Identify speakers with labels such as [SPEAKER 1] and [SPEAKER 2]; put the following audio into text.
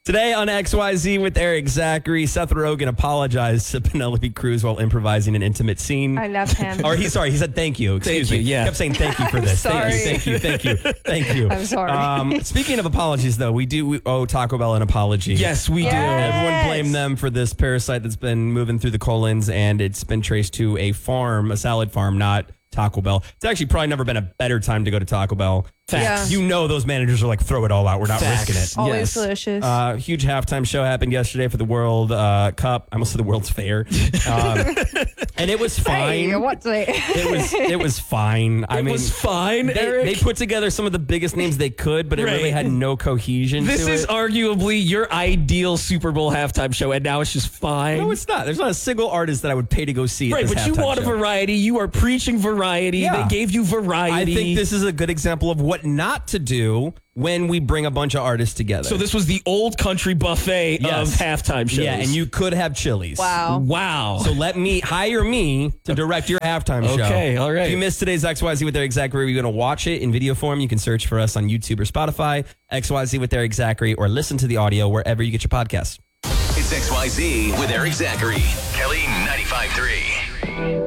[SPEAKER 1] Today on XYZ with Eric Zachary, Seth Rogen apologized to Penelope Cruz while improvising an intimate scene.
[SPEAKER 2] I love him.
[SPEAKER 1] Or he said thank you. Excuse me.
[SPEAKER 3] Yeah.
[SPEAKER 1] He kept saying thank you for this.
[SPEAKER 2] Sorry.
[SPEAKER 1] Thank you.
[SPEAKER 2] I'm sorry.
[SPEAKER 1] Speaking of apologies, though, we owe Taco Bell an apology.
[SPEAKER 3] Yes, we do.
[SPEAKER 1] Everyone blamed them for this parasite that's been moving through the colons, and it's been traced to a salad farm, not Taco Bell. It's actually probably never been a better time to go to Taco Bell.
[SPEAKER 3] Facts.
[SPEAKER 1] You know those managers are like, throw it all out. We're not risking it.
[SPEAKER 2] Always delicious.
[SPEAKER 1] Huge halftime show happened yesterday for the World Cup. I almost said the World's Fair. And it was fine.
[SPEAKER 2] Hey, what's it?
[SPEAKER 1] It was fine. I mean,
[SPEAKER 3] It was fine,
[SPEAKER 1] they
[SPEAKER 3] Eric.
[SPEAKER 1] put together some of the biggest names they could, but it really
[SPEAKER 3] Right.
[SPEAKER 1] had no cohesion
[SPEAKER 3] This
[SPEAKER 1] to
[SPEAKER 3] is
[SPEAKER 1] it.
[SPEAKER 3] arguably your ideal Super Bowl halftime show, and now it's just fine.
[SPEAKER 1] No, it's not. There's not a single artist that I would pay to go see.
[SPEAKER 3] Right,
[SPEAKER 1] at this
[SPEAKER 3] but you
[SPEAKER 1] halftime
[SPEAKER 3] want a
[SPEAKER 1] show.
[SPEAKER 3] variety. You are preaching variety.
[SPEAKER 1] Yeah.
[SPEAKER 3] They gave you variety.
[SPEAKER 1] I think this is a good example of what not to do when we bring a bunch of artists together.
[SPEAKER 3] So this was the old country buffet
[SPEAKER 1] Yes.
[SPEAKER 3] of halftime shows.
[SPEAKER 1] Yeah, and you could have Chili's.
[SPEAKER 2] Wow.
[SPEAKER 3] Wow.
[SPEAKER 1] So hire me to direct your halftime show.
[SPEAKER 3] Okay, all right.
[SPEAKER 1] If you missed today's XYZ with Eric Zachary, you're going to watch it in video form. You can search for us on YouTube or Spotify, XYZ with Eric Zachary, or listen to the audio wherever you get your podcasts.
[SPEAKER 4] It's XYZ with Eric Zachary. Kelly 95.3.